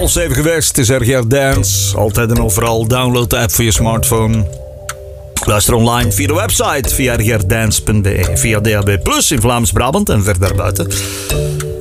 7:30 geweest. Het is RGR Dance. Altijd en overal. Download de app voor je smartphone. Luister online via de website via rgrdance.be. Via DAB+ in Vlaams-Brabant en ver daarbuiten.